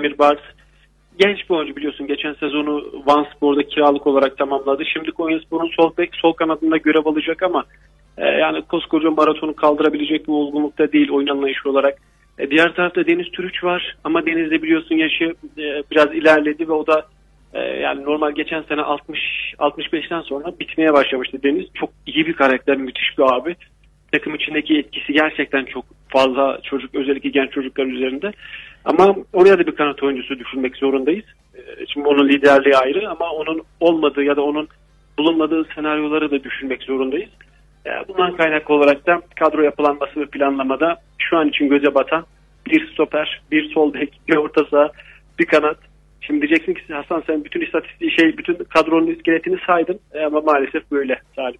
Demirbars genç bir oyuncu biliyorsun. Geçen sezonu Vanspor'da kiralık olarak tamamladı. Şimdi Konyaspor'un sol kanadında görev alacak ama yani koskoca maratonu kaldırabilecek bir olgunlukta değil oyun anlayışı olarak. Diğer tarafta Deniz Türüç var ama Deniz de biliyorsun yaşı biraz ilerledi ve o da yani normal geçen sene 60-65'ten sonra bitmeye başlamıştı Deniz. Çok iyi bir karakter, müthiş bir abi. Takım içindeki etkisi gerçekten çok fazla özellikle genç çocuklar üzerinde. Ama oraya da bir kanat oyuncusu düşünmek zorundayız. Şimdi onun liderliği ayrı ama onun olmadığı ya da onun bulunmadığı senaryoları da düşünmek zorundayız. Bundan kaynaklı olarak da kadro yapılanması ve planlamada şu an için göze batan bir stoper, bir sol bek, bir orta saha, bir kanat. Şimdi diyeceksin ki Hasan sen bütün bütün kadronun iskeletini saydın ama maalesef böyle Salim.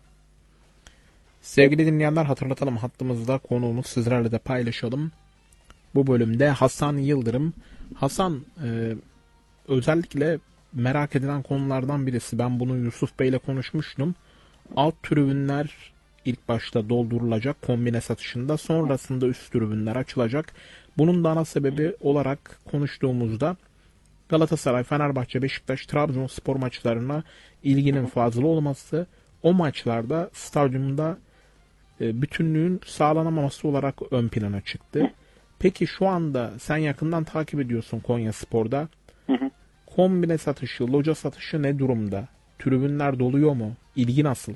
Sevgili dinleyenler, hatırlatalım, hattımızda konuğumuz, sizlerle de paylaşalım. Bu bölümde Hasan Yıldırım. Hasan, özellikle merak edilen konulardan birisi. Ben bunu Yusuf Bey ile konuşmuştum. Alt tribünler ilk başta doldurulacak kombine satışında. Sonrasında üst tribünler açılacak. Bunun da ana sebebi olarak konuştuğumuzda Galatasaray, Fenerbahçe, Beşiktaş, Trabzonspor maçlarına ilginin fazla olması, o maçlarda stadyumda bütünlüğün sağlanamaması olarak ön plana çıktı. Peki şu anda sen yakından takip ediyorsun Konyaspor'da. Kombine satışı, loca satışı ne durumda? Tribünler doluyor mu? İlgi nasıl?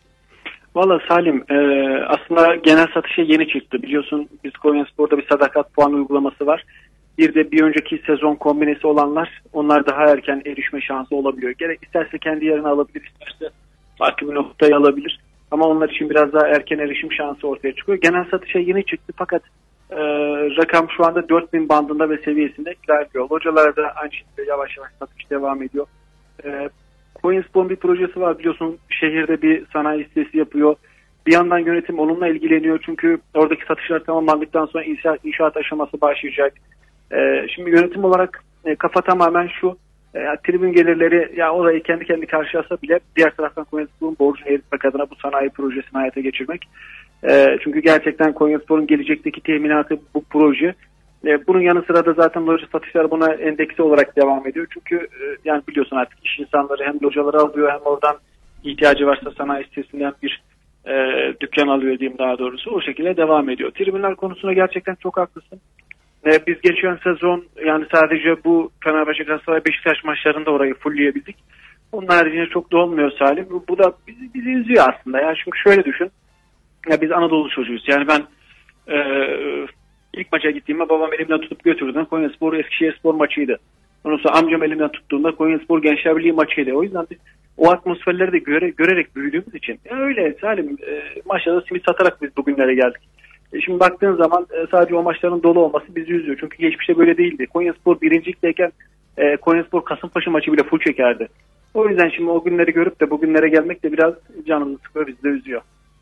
Valla Salim, aslında genel satışa yeni çıktı. Biliyorsun biz Konyaspor'da bir sadakat puan uygulaması var. Bir de bir önceki sezon kombinesi olanlar, onlar daha erken erişme şansı olabiliyor. Gerek isterse kendi yerine alabilir, isterse farklı bir noktayı alabilir. Ama onlar için biraz daha erken erişim şansı ortaya çıkıyor. Genel satışa yeni çıktı fakat rakam şu anda 4000 bandında ve seviyesinde ilerliyor. Localarda aynı şekilde yavaş yavaş satış devam ediyor. Konyaspor'un bir projesi var biliyorsun, şehirde bir sanayi sitesi yapıyor. Bir yandan yönetim onunla ilgileniyor çünkü oradaki satışlar tamamlandıktan sonra inşaat aşaması başlayacak. Şimdi yönetim olarak kafa tamamen şu, tribün gelirleri ya orayı kendi karşılasa bile diğer taraftan Konyaspor'un borcunu eritmek adına bu sanayi projesini hayata geçirmek. Çünkü gerçekten Konyaspor'un gelecekteki teminatı bu proje. Bunun yanı sıra da zaten loca satışları buna endeksi olarak devam ediyor. Çünkü yani biliyorsun artık iş insanları hem locaları alıyor hem oradan ihtiyacı varsa sanayi sitesinden bir dükkan alıyor diyeyim daha doğrusu. O şekilde devam ediyor. Tribünler konusunda gerçekten çok haklısın. Biz geçen sezon yani sadece bu Fenerbahçe, Galatasaray, Beşiktaş maçlarında orayı fullleyebildik. Onun haricinde çok da olmuyor Salim. Bu da bizi üzüyor aslında. Yani çünkü şöyle düşün. Ya biz Anadolu çocuğuyuz. Yani ben ilk maça gittiğimde babam elimden tutup götürdü. Konyaspor Eskişehirspor maçıydı. Ondan sonra amcam elimden tuttuğunda Konyaspor Gençler Birliği maçıydı. O yüzden biz o atmosferleri de görerek büyüdüğümüz için. Ya öyle Salim, maçlarda simit satarak biz bugünlere geldik. Şimdi baktığın zaman sadece o maçların dolu olması bizi üzüyor. Çünkü geçmişte böyle değildi. Konyaspor birincilikteyken Konyaspor Kasımpaşa maçı bile full çekerdi. O yüzden şimdi o günleri görüp de bugünlere gelmek de biraz canımızı sıkıyor, bizi de üzüyor.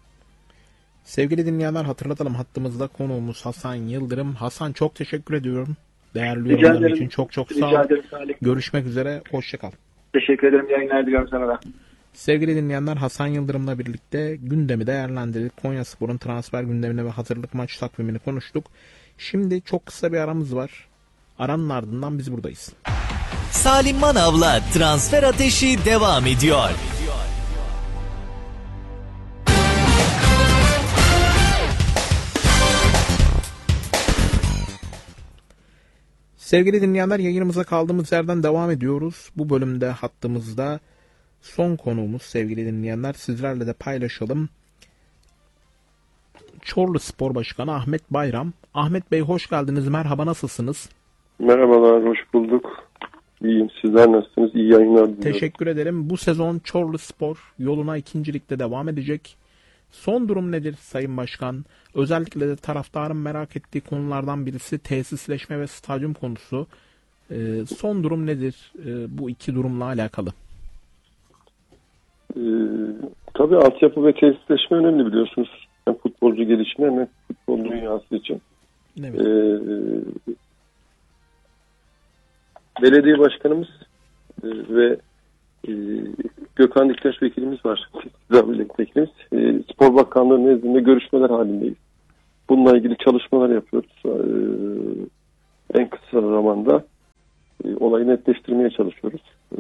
Sevgili dinleyenler, hatırlatalım, hattımızda konuğumuz Hasan Yıldırım. Hasan, çok teşekkür ediyorum. Değerli yorumların için çok sağ ol. Görüşmek üzere, hoşça kal. Teşekkür ederim, yayınlar diliyorum sana da. Sevgili dinleyenler, Hasan Yıldırım'la birlikte gündemi değerlendirdik. Konyaspor'un transfer gündemine ve hazırlık maç takvimini konuştuk. Şimdi çok kısa bir aramız var. Aranın ardından biz buradayız. Salim Manav'la Transfer Ateşi devam ediyor. Sevgili dinleyenler, yayınımıza kaldığımız yerden devam ediyoruz. Bu bölümde hattımızda son konuğumuz, sevgili dinleyenler, sizlerle de paylaşalım. Çorlu Spor Başkanı Ahmet Bayram. Ahmet Bey, hoş geldiniz. Merhaba, nasılsınız? Merhabalar, hoş bulduk. İyiyim, sizler nasılsınız? İyi yayınlar diliyorum. Teşekkür ederim. Bu sezon Çorlu Spor yoluna 2. Ligde devam edecek. Son durum nedir Sayın Başkan? Özellikle de taraftarın merak ettiği konulardan birisi tesisleşme ve stadyum konusu. Son durum nedir bu iki durumla alakalı? Tabii altyapı ve tesisleşme önemli, biliyorsunuz. Hem futbolcu gelişimi hem futbol dünyası için. Evet. Belediye başkanımız ve Gökhan Diktaş vekilimiz var. Vekilimiz. Spor Bakanlığı nezdinde görüşmeler halindeyiz. Bununla ilgili çalışmalar yapıyoruz. En kısa zamanda olayı netleştirmeye çalışıyoruz.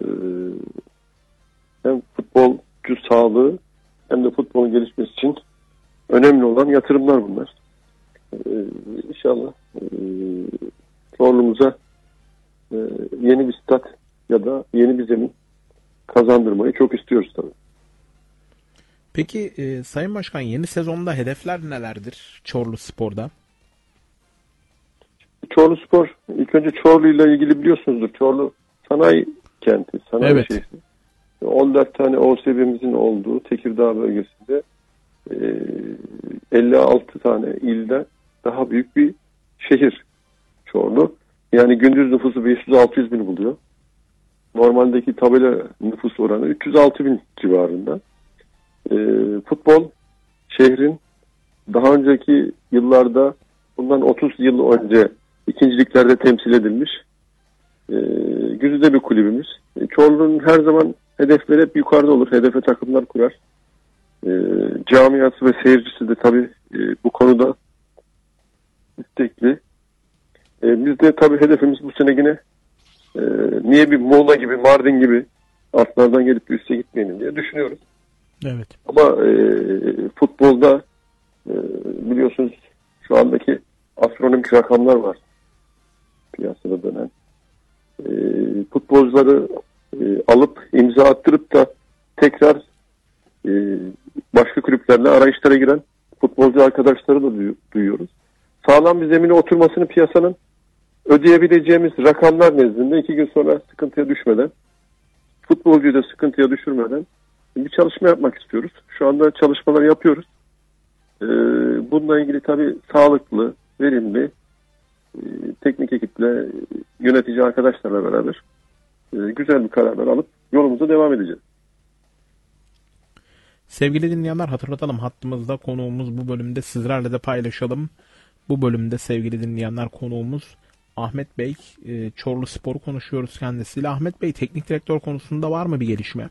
Hem futbolcu sağlığı hem de futbolun gelişmesi için önemli olan yatırımlar bunlar. İnşallah Çorlu'muza yeni bir stat ya da yeni bir zemin kazandırmayı çok istiyoruz tabii. Peki Sayın Başkan, yeni sezonda hedefler nelerdir Çorlu Spor'da? Çorlu Spor, ilk önce Çorlu ile ilgili biliyorsunuzdur. Çorlu sanayi kenti, sanayi şehri. 14 tane OSB'mizin olduğu Tekirdağ bölgesinde 56 tane ilde daha büyük bir şehir Çorlu. Yani gündüz nüfusu 500-600 bin buluyor. Normaldeki tabela nüfus oranı 306 bin civarında. Futbol şehrin daha önceki yıllarda, bundan 30 yıl önce ikinciliklerde temsil edilmiş güzide bir kulübümüz. Çorlu'nun her zaman hedefleri hep yukarıda olur. Hedefe takımlar kurar. Camiası ve seyircisi de tabii bu konuda istekli. Biz de tabii hedefimiz bu sene yine niye bir Muğla gibi, Mardin gibi altlardan gelip üste gitmeyelim diye düşünüyoruz. Evet. Ama futbolda biliyorsunuz şu andaki astronomik rakamlar var piyasada dönen. Futbolcuları alıp imza attırıp da tekrar başka kulüplerle arayışlara giren futbolcu arkadaşları da duyuyoruz. Sağlam bir zemine oturmasını piyasanın ödeyebileceğimiz rakamlar nezdinde 2 gün sonra sıkıntıya düşmeden, futbolcuyu da sıkıntıya düşürmeden bir çalışma yapmak istiyoruz. Şu anda çalışmalar yapıyoruz. Bununla ilgili tabii sağlıklı, verimli teknik ekiple, yönetici arkadaşlarla beraber güzel bir kararlar alıp yolumuza devam edeceğiz. Sevgili dinleyenler, hatırlatalım, hattımızda konuğumuz, bu bölümde sizlerle de paylaşalım. Bu bölümde sevgili dinleyenler konuğumuz Ahmet Bey. Çorlu Spor'u konuşuyoruz kendisiyle. Ahmet Bey, teknik direktör konusunda var mı bir gelişme?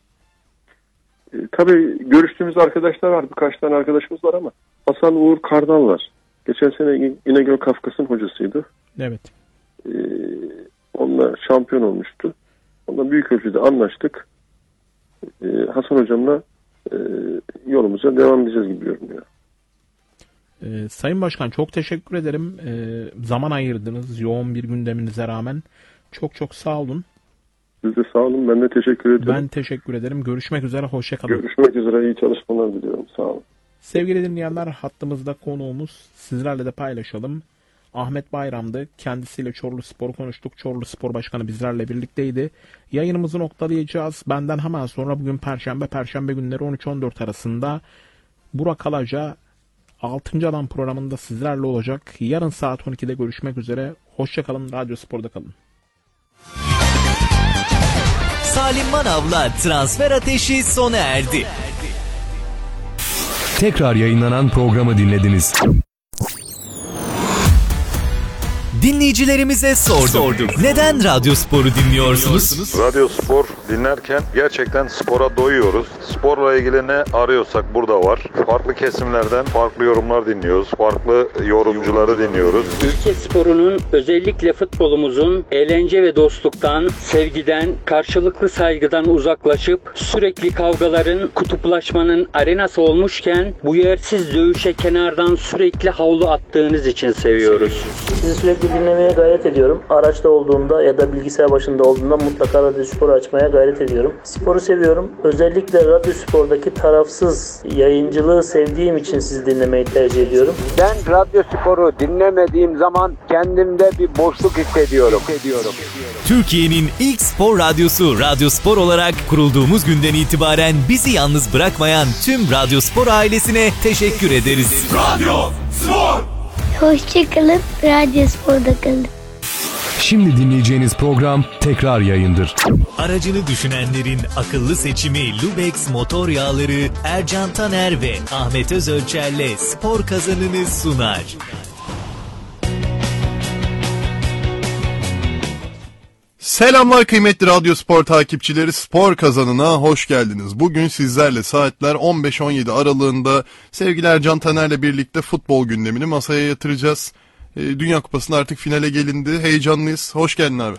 Tabii görüştüğümüz arkadaşlar var. Birkaç tane arkadaşımız var ama Hasan Uğur Kardal var. Geçen sene İnegöl Kafkas'ın hocasıydı. Evet. Onunla şampiyon olmuştu. Onunla büyük ölçüde anlaştık. Hasan hocamla yolumuza devam edeceğiz gibi görünüyor. Sayın Başkan, çok teşekkür ederim. Zaman ayırdınız yoğun bir gündeminize rağmen. Çok çok sağ olun. Siz de sağ olun. Ben de teşekkür ederim. Ben teşekkür ederim. Görüşmek üzere. Hoşça kalın. Görüşmek üzere. İyi çalışmalar diliyorum. Sağ olun. Sevgili dinleyenler, hattımızda konuğumuz, sizlerle de paylaşalım, Ahmet Bayram'dı. Kendisiyle Çorlu Spor'u konuştuk. Çorlu Spor Başkanı bizlerle birlikteydi. Yayınımızı noktalayacağız. Benden hemen sonra bugün Perşembe günleri 13-14 arasında Burak Alaca 6. Adam programında sizlerle olacak. Yarın saat 12'de görüşmek üzere. Hoşça kalın. Radyo Spor'da kalın. Salim Manav'la Transfer Ateşi sona erdi. Tekrar yayınlanan programı dinlediniz. Dinleyicilerimize sorduk. Neden Radyo Spor'u dinliyorsunuz? Radyo Spor dinlerken gerçekten spora doyuyoruz. Sporla ilgili ne arıyorsak burada var. Farklı kesimlerden farklı yorumlar dinliyoruz. Farklı yorumcuları dinliyoruz. Ülke sporunun, özellikle futbolumuzun eğlence ve dostluktan, sevgiden, karşılıklı saygıdan uzaklaşıp sürekli kavgaların, kutuplaşmanın arenası olmuşken bu yersiz dövüşe kenardan sürekli havlu attığınız için seviyoruz. Sizi sürekli dinlemeye gayret ediyorum. Araçta olduğumda ya da bilgisayar başında olduğumda mutlaka Radyo Spor'u açmaya gayret ediyorum. Sporu seviyorum. Özellikle Radyo Spor'daki tarafsız yayıncılığı sevdiğim için sizi dinlemeyi tercih ediyorum. Ben Radyo Spor'u dinlemediğim zaman kendimde bir boşluk hissediyorum. Türkiye'nin ilk spor radyosu Radyo Spor olarak kurulduğumuz günden itibaren bizi yalnız bırakmayan tüm Radyo Spor ailesine teşekkür ederiz. Radyo Spor! Hoşçakalın, Radyo Spor'da kalın. Şimdi dinleyeceğiniz program tekrar yayındır. Aracını düşünenlerin akıllı seçimi Lubex motor yağları Ercan Taner ve Ahmet Özölçer'le spor kazanını sunar. Selamlar kıymetli Radyo Spor takipçileri, spor kazanına hoş geldiniz. Bugün sizlerle saatler 15-17 aralığında sevgili Ercan Taner'le birlikte futbol gündemini masaya yatıracağız. Dünya Kupası'nda artık finale gelindi. Heyecanlıyız. Hoş geldin abi.